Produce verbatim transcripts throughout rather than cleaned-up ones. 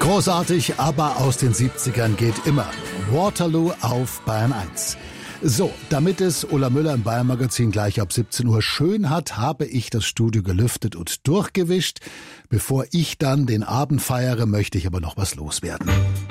Großartig, aber aus den siebzigern geht immer. Waterloo auf Bayern eins. So, damit es Ulla Müller im Bayern Magazin gleich ab siebzehn Uhr schön hat, habe ich das Studio gelüftet und durchgewischt. Bevor ich dann den Abend feiere, möchte ich aber noch was loswerden.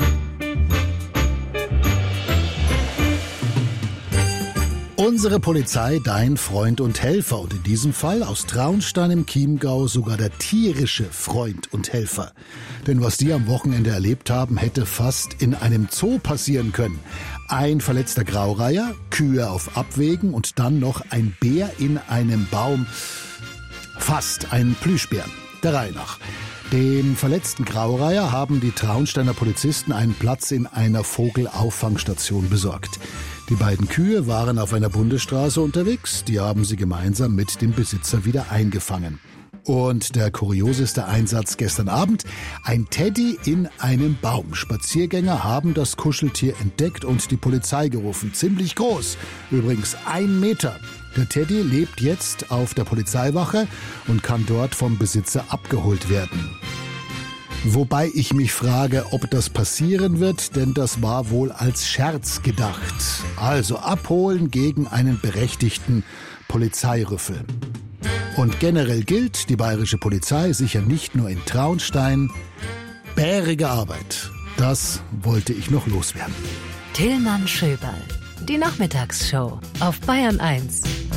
Unsere Polizei, dein Freund und Helfer und in diesem Fall aus Traunstein im Chiemgau sogar der tierische Freund und Helfer. Denn was die am Wochenende erlebt haben, hätte fast in einem Zoo passieren können. Ein verletzter Graureiher, Kühe auf Abwägen und dann noch ein Bär in einem Baum. Fast ein Plüschbär, der Reihe nach. Dem verletzten Graureiher haben die Traunsteiner Polizisten einen Platz in einer Vogelauffangstation besorgt. Die beiden Kühe waren auf einer Bundesstraße unterwegs, die haben sie gemeinsam mit dem Besitzer wieder eingefangen. Und der kurioseste Einsatz gestern Abend, ein Teddy in einem Baum. Spaziergänger haben das Kuscheltier entdeckt und die Polizei gerufen. Ziemlich groß, übrigens ein Meter. Der Teddy lebt jetzt auf der Polizeiwache und kann dort vom Besitzer abgeholt werden. Wobei ich mich frage, ob das passieren wird, denn das war wohl als Scherz gedacht. Also abholen gegen einen berechtigten Polizeirüffel. Und generell gilt, die bayerische Polizei sicher nicht nur in Traunstein. Bärige Arbeit, das wollte ich noch loswerden. Tillmann Schöberl, die Nachmittagsshow auf Bayern eins.